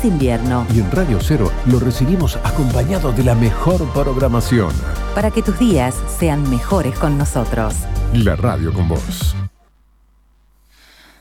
es invierno. Y en Radio Cero lo recibimos acompañado de la mejor programación. Para que tus días sean mejores con nosotros. La radio con vos.